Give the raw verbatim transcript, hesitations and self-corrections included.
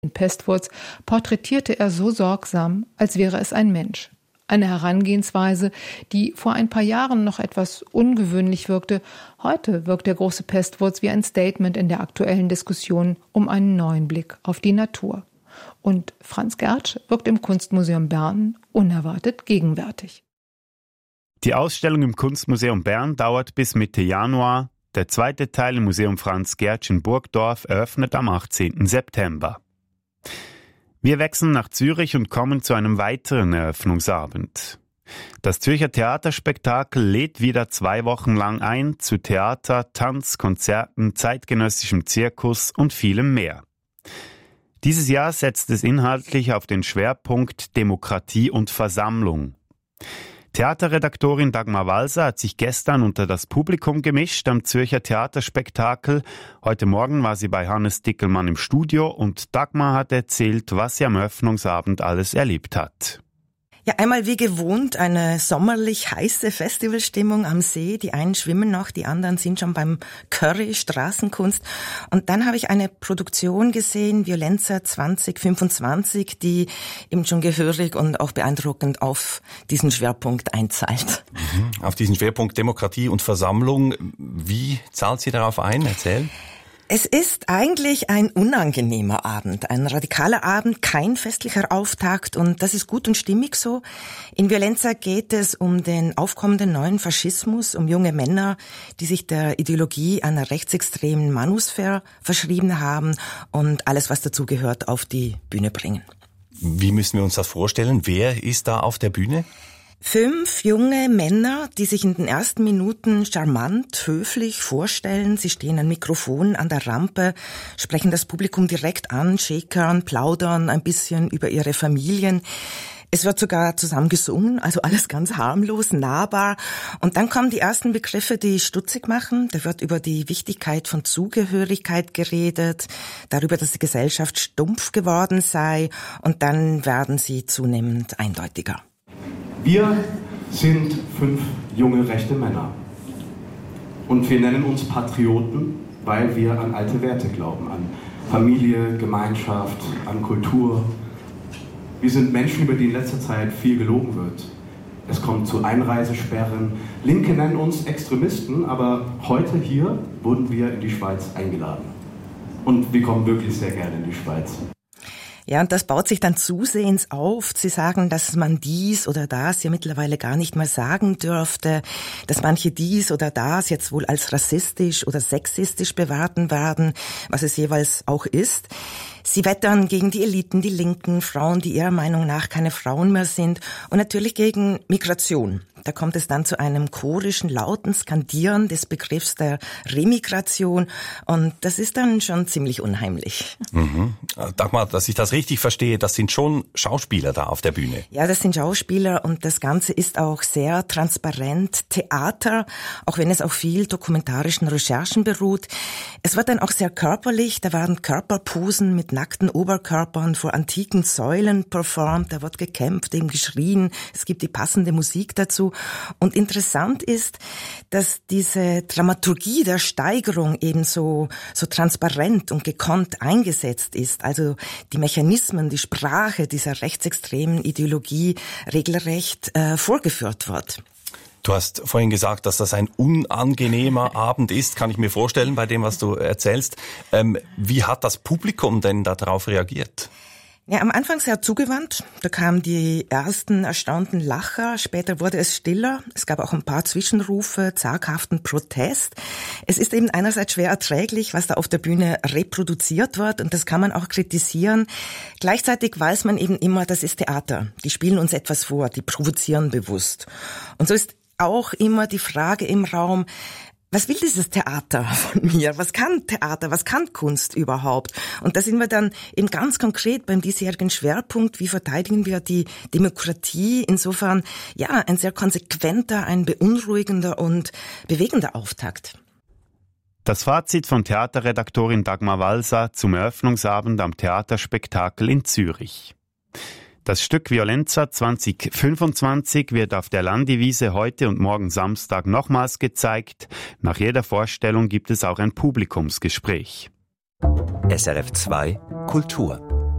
In Pestwurz porträtierte er so sorgsam, als wäre es ein Mensch. Eine Herangehensweise, die vor ein paar Jahren noch etwas ungewöhnlich wirkte. Heute wirkt der große Pestwurz wie ein Statement in der aktuellen Diskussion um einen neuen Blick auf die Natur. Und Franz Gertsch wirkt im Kunstmuseum Bern unerwartet gegenwärtig. Die Ausstellung im Kunstmuseum Bern dauert bis Mitte Januar. Der zweite Teil im Museum Franz Gertsch in Burgdorf eröffnet am achtzehnten September. Wir wechseln nach Zürich und kommen zu einem weiteren Eröffnungsabend. Das Zürcher Theaterspektakel lädt wieder zwei Wochen lang ein zu Theater, Tanz, Konzerten, zeitgenössischem Zirkus und vielem mehr. Dieses Jahr setzt es inhaltlich auf den Schwerpunkt Demokratie und Versammlung. Theaterredaktorin Dagmar Walser hat sich gestern unter das Publikum gemischt am Zürcher Theaterspektakel. Heute Morgen war sie bei Hannes Dickelmann im Studio und Dagmar hat erzählt, was sie am Eröffnungsabend alles erlebt hat. Ja, einmal wie gewohnt eine sommerlich heiße Festivalstimmung am See. Die einen schwimmen noch, die anderen sind schon beim Curry, Straßenkunst. Und dann habe ich eine Produktion gesehen, Violenza zwanzig fünfundzwanzig, die eben schon gehörig und auch beeindruckend auf diesen Schwerpunkt einzahlt. Mhm. Auf diesen Schwerpunkt Demokratie und Versammlung. Wie zahlt sie darauf ein? Erzähl. Es ist eigentlich ein unangenehmer Abend, ein radikaler Abend, kein festlicher Auftakt und das ist gut und stimmig so. In Violenza geht es um den aufkommenden neuen Faschismus, um junge Männer, die sich der Ideologie einer rechtsextremen Manusphäre verschrieben haben und alles, was dazugehört, auf die Bühne bringen. Wie müssen wir uns das vorstellen? Wer ist da auf der Bühne? Fünf junge Männer, die sich in den ersten Minuten charmant, höflich vorstellen. Sie stehen an Mikrofon an der Rampe, sprechen das Publikum direkt an, schäkern, plaudern ein bisschen über ihre Familien. Es wird sogar zusammen gesungen, also alles ganz harmlos, nahbar. Und dann kommen die ersten Begriffe, die stutzig machen. Da wird über die Wichtigkeit von Zugehörigkeit geredet, darüber, dass die Gesellschaft stumpf geworden sei. Und dann werden sie zunehmend eindeutiger. Wir sind fünf junge rechte Männer und wir nennen uns Patrioten, weil wir an alte Werte glauben, an Familie, Gemeinschaft, an Kultur. Wir sind Menschen, über die in letzter Zeit viel gelogen wird. Es kommt zu Einreisesperren. Linke nennen uns Extremisten, aber heute hier wurden wir in die Schweiz eingeladen. Und wir kommen wirklich sehr gerne in die Schweiz. Ja, und das baut sich dann zusehends auf. Sie sagen, dass man dies oder das ja mittlerweile gar nicht mehr sagen dürfte, dass manche dies oder das jetzt wohl als rassistisch oder sexistisch bewerten werden, was es jeweils auch ist. Sie wettern gegen die Eliten, die Linken, Frauen, die ihrer Meinung nach keine Frauen mehr sind und natürlich gegen Migration. Da kommt es dann zu einem chorischen, lauten Skandieren des Begriffs der Remigration und das ist dann schon ziemlich unheimlich. Mhm. Dagmar, dass ich das richtig verstehe, das sind schon Schauspieler da auf der Bühne. Ja, das sind Schauspieler und das Ganze ist auch sehr transparent Theater, auch wenn es auf viel dokumentarischen Recherchen beruht. Es wird dann auch sehr körperlich, da werden Körperposen mit nackten Oberkörpern vor antiken Säulen performt, da wird gekämpft, eben geschrien, es gibt die passende Musik dazu. Und interessant ist, dass diese Dramaturgie der Steigerung eben so, so transparent und gekonnt eingesetzt ist. Also die Mechanismen, die Sprache dieser rechtsextremen Ideologie regelrecht äh, vorgeführt wird. Du hast vorhin gesagt, dass das ein unangenehmer Abend ist, kann ich mir vorstellen, bei dem, was du erzählst. Ähm, wie hat das Publikum denn darauf reagiert? Ja, am Anfang sehr zugewandt. Da kamen die ersten erstaunten Lacher. Später wurde es stiller. Es gab auch ein paar Zwischenrufe, zaghaften Protest. Es ist eben einerseits schwer erträglich, was da auf der Bühne reproduziert wird. Und das kann man auch kritisieren. Gleichzeitig weiß man eben immer, das ist Theater. Die spielen uns etwas vor, die provozieren bewusst. Und so ist auch immer die Frage im Raum, was will dieses Theater von mir? Was kann Theater? Was kann Kunst überhaupt? Und da sind wir dann eben ganz konkret beim diesjährigen Schwerpunkt. Wie verteidigen wir die Demokratie? Insofern, ja, ein sehr konsequenter, ein beunruhigender und bewegender Auftakt. Das Fazit von Theaterredaktorin Dagmar Walser zum Eröffnungsabend am Theaterspektakel in Zürich. Das Stück Violenza zwanzig fünfundzwanzig wird auf der Landiwiese heute und morgen Samstag nochmals gezeigt. Nach jeder Vorstellung gibt es auch ein Publikumsgespräch. S R F zwei Kultur